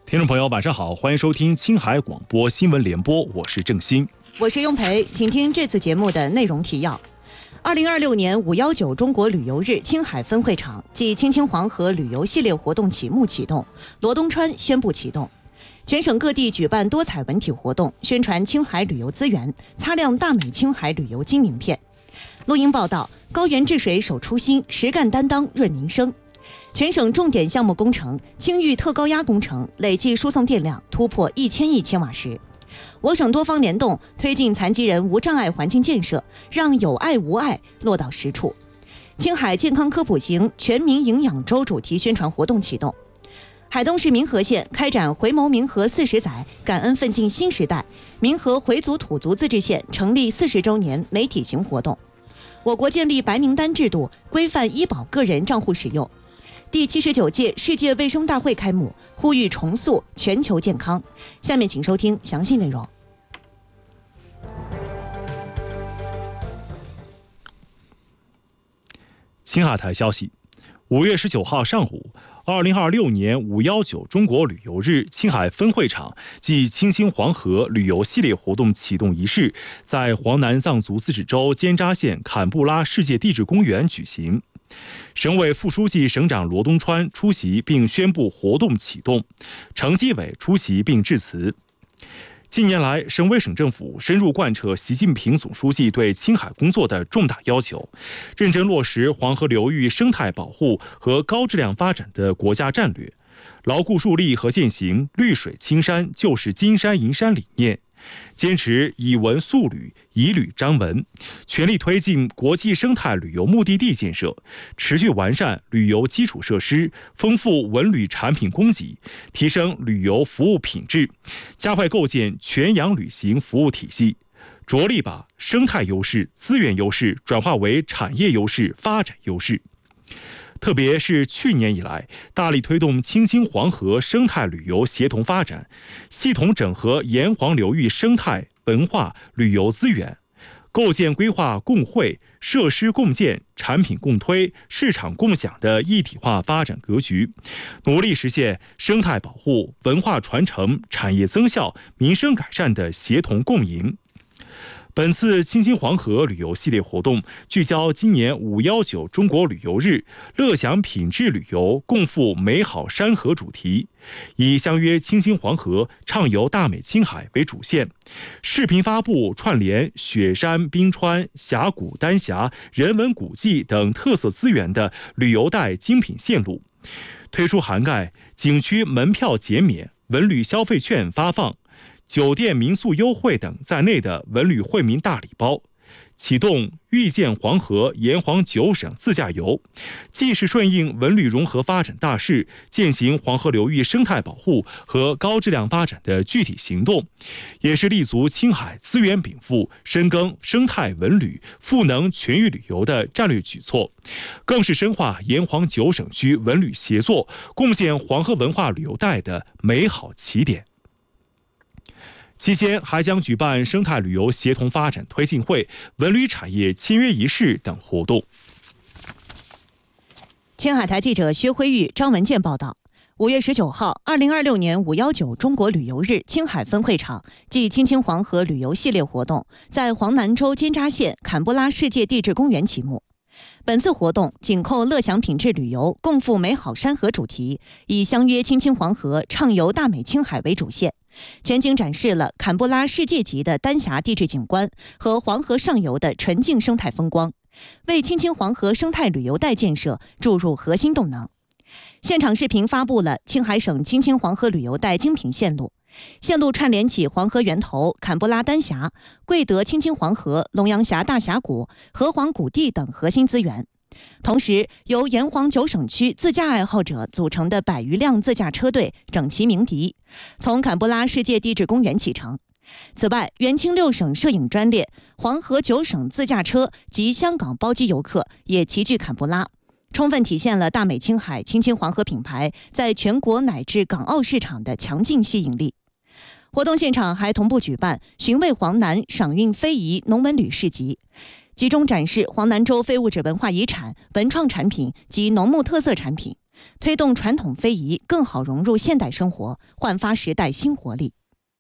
听众朋友晚上好，欢迎收听青海广播新闻联播，我是郑鑫， 我是雍培，请听这次节目的内容提要。2026年519中国旅游日青海分会场暨青青黄河旅游系列活动启动，罗东川宣布启动。全省各地举办多彩文体活动，宣传青海旅游资源，擦亮大美青海旅游金名片。录音报道：高原治水守初心，实干担当润民生。全省重点项目工程青玉特高压工程累计输送电量突破1000亿千瓦时。我省多方联动，推进残疾人无障碍环境建设，让有爱无碍落到实处。青海健康科普行全民营养周主题宣传活动启动。海东市民和县开展回眸民和40载，感恩奋进新时代民和回族土族自治县成立40周年媒体型活动。我国建立白名单制度，规范医保个人账户使用。第79届世界卫生大会开幕，呼吁重塑全球健康。下面请收听详细内容。 青海台消息，5月19号上午，2026年519中国旅游日青海分会场暨青青黄河旅游系列活动启动仪式在黄南藏族自治州尖扎县坎布拉世界地质公园举行。省委副书记、省长罗东川出席并宣布活动启动，城纪委出席并致辞。近年来，省委省政府深入贯彻习近平总书记对青海工作的重大要求，认真落实黄河流域生态保护和高质量发展的国家战略，牢固树立和践行绿水青山就是金山银山理念，坚持以文塑旅，以旅彰文，全力推进国际生态旅游目的地建设，持续完善旅游基础设施，丰富文旅产品供给，提升旅游服务品质，加快构建全洋旅行服务体系，着力把生态优势、资源优势转化为产业优势、发展优势。特别是去年以来，大力推动青青黄河生态旅游协同发展，系统整合沿黄流域生态、文化、旅游资源，构建规划共惠、设施共建、产品共推、市场共享的一体化发展格局，努力实现生态保护、文化传承、产业增效、民生改善的协同共赢。本次青青黄河旅游系列活动聚焦今年519中国旅游日乐享品质旅游共赴美好山河主题，以相约青青黄河畅游大美青海为主线，视频发布串联雪山、冰川、峡谷、丹霞、人文古迹等特色资源的旅游带精品线路，推出涵盖景区门票减免、文旅消费券发放、酒店民宿优惠等在内的文旅惠民大礼包，启动遇见黄河沿黄9省自驾游，既是顺应文旅融合发展大势，践行黄河流域生态保护和高质量发展的具体行动，也是立足青海资源禀赋、深耕生态文旅、赋能全域旅游的战略举措，更是深化沿黄9省区文旅协作，共建黄河文化旅游带的美好起点。期间还将举办生态旅游协同发展推进会、文旅产业签约仪式等活动。 青海台记者薛辉玉、张文健报道。5月19号，2026年519中国旅游日青海分会场暨青青黄河旅游系列活动在黄南州尖扎县坎布拉世界地质公园启幕。本次活动紧扣乐享品质旅游、共赴美好山河主题，以相约青青黄河、畅游大美青海为主线，全景展示了坎布拉世界级的丹霞地质景观和黄河上游的纯净生态风光，为青青黄河生态旅游带建设注入核心动能。现场视频发布了青海省青青黄河旅游带精品线路，线路串联起黄河源头、坎布拉丹霞、贵德青青黄河、龙阳峡大峡谷、河黄谷地等核心资源。同时，由沿黄9省区自驾爱好者组成的100余辆自驾车队整齐鸣笛，从坎布拉世界地质公园启程。此外，原青6省摄影专列、黄河9省自驾车及香港包机游客也齐聚坎布拉，充分体现了大美青海青青黄河品牌在全国乃至港澳市场的强劲吸引力。活动现场还同步举办寻味黄南赏韵非遗农文旅市集，集中展示黄南州非物质文化遗产、文创产品及农牧特色产品， 推动传统非遗更好融入现代生活，焕发时代新活力。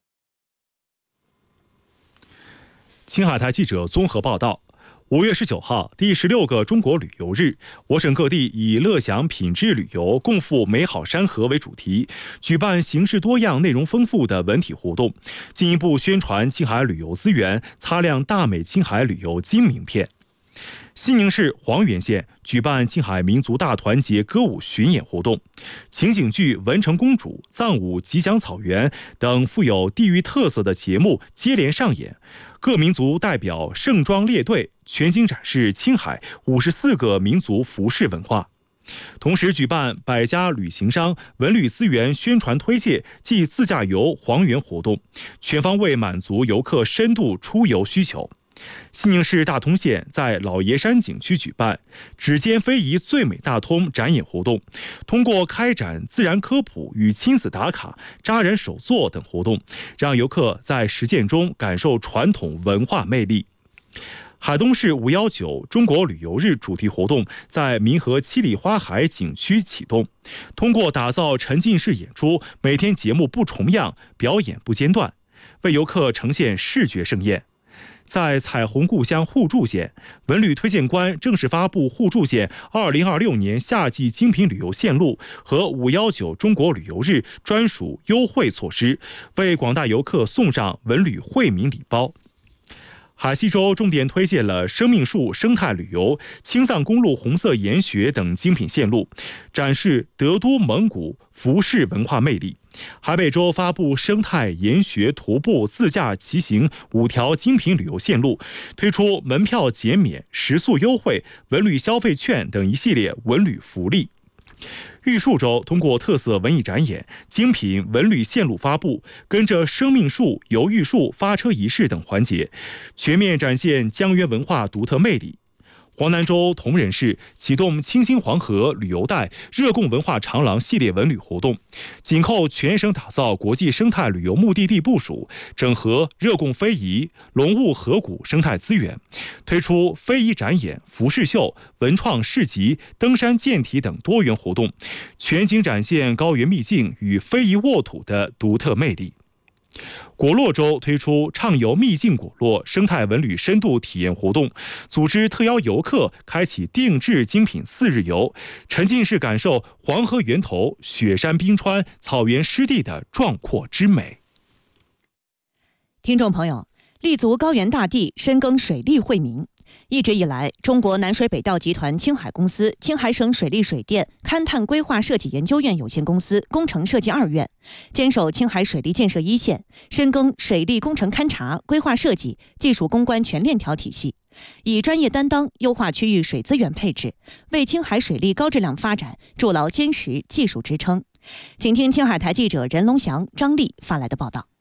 青海台记者综合报道。5月19号，第16个中国旅游日，我省各地以乐享品质旅游，共赴美好山河为主题，举办形式多样、内容丰富的文体活动，进一步宣传青海旅游资源，擦亮大美青海旅游金名片。西宁市黄原县举办青海民族大团结歌舞巡演活动，情景剧《文成公主》、藏舞《吉祥草原》等富有地域特色的节目接连上演，各民族代表盛装列队，全景展示青海54个民族服饰文化。同时举办百家旅行商文旅资源宣传推介暨自驾游黄原活动，全方位满足游客深度出游需求。西宁市大通县在老爷山景区举办指尖非遗最美大通展演活动，通过开展自然科普与亲子打卡、扎染手作等活动，让游客在实践中感受传统文化魅力。海东市519中国旅游日主题活动在民河七里花海景区启动，通过打造沉浸式演出，每天节目不重样，表演不间断，为游客呈现视觉盛宴。在彩虹故乡互助县，文旅推荐官正式发布互助县2026年夏季精品旅游线路和519中国旅游日专属优惠措施，为广大游客送上文旅惠民礼包。海西州重点推荐了生命树生态旅游、青藏公路红色岩穴等精品线路，展示德都蒙古服饰文化魅力。海北州发布生态岩穴徒步自驾骑行5条精品旅游线路，推出门票减免、食宿优惠、文旅消费券等一系列文旅福利。玉树州通过特色文艺展演、精品文旅线路发布，跟着生命树游玉树发车仪式等环节，全面展现江源文化独特魅力。黄南州铜仁市启动清新黄河旅游带热贡文化长廊系列文旅活动，紧扣全省打造国际生态旅游目的地部署，整合热贡非遗、龙雾河谷生态资源，推出非遗展演、服饰秀、文创市集、登山健体等多元活动，全景展现高原秘境与非遗沃土的独特魅力。果洛州推出畅游秘境果洛生态文旅深度体验活动，组织特邀游客开启定制精品4日游，沉浸式感受黄河源头、雪山冰川、草原湿地的壮阔之美。 听众朋友，立足高原大地，深耕水利惠民。一直以来，中国南水北调集团青海公司、青海省水利水电勘探规划设计研究院有限公司工程设计2院坚守青海水利建设一线，深耕水利工程勘察、规划设计、技术攻关全链条体系，以专业担当优化区域水资源配置，为青海水利高质量发展筑牢坚实技术支撑。请听青海台记者任龙祥、张丽发来的报道。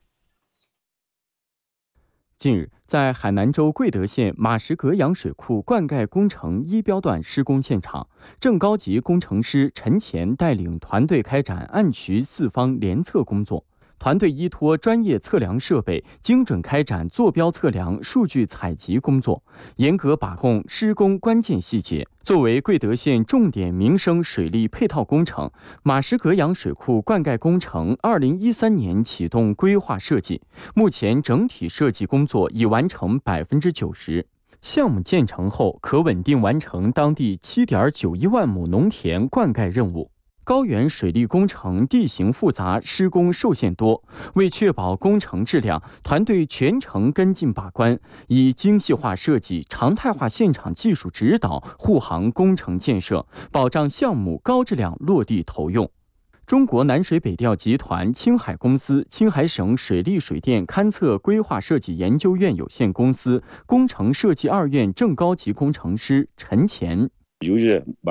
近日，在海南州贵德县马什格洋水库灌溉工程一标段施工现场，正高级工程师陈乾带领团队开展岸渠4方联测工作。团队依托专业测量设备，精准开展坐标测量、数据采集工作，严格把控施工关键细节。作为贵德县重点民生水利配套工程，马什格洋水库灌溉工程2013年启动规划设计，目前整体设计工作已完成90%。项目建成后，可稳定完成当地7.91万亩农田灌溉任务。高原水利工程地形复杂，施工受限多，为确保工程质量，团队全程跟进把关，以精细化设计、常态化现场技术指导护航工程建设，保障项目高质量落地投用。中国南水北调集团青海公司、青海省水利水电勘测规划设计研究院有限公司工程设计2院正高级工程师陈乾。 由于